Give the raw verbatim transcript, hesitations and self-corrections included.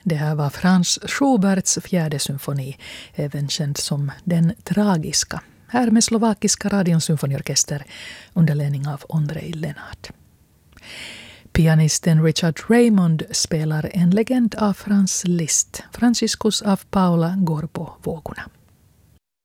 Det här var Franz Schuberts fjärde symfoni, även känd som den tragiska. Här med slovakiska radions symfoniorkester under ledning av Ondrej Lenard. Pianisten Richard Raymond spelar en legend av Franz Liszt. Franciscus av Paula går på vågorna.